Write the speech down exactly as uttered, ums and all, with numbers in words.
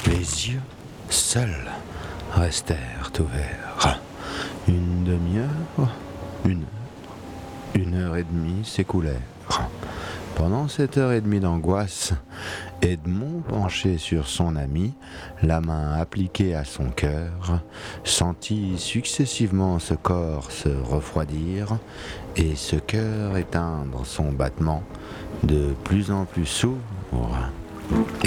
Les yeux, seuls, restèrent ouverts. Une demi-heure, une heure, une heure et demie s'écoulèrent. Pendant cette heure et demie d'angoisse, Edmond, penché sur son ami, la main appliquée à son cœur, sentit successivement ce corps se refroidir et ce cœur éteindre son battement de plus en plus sourd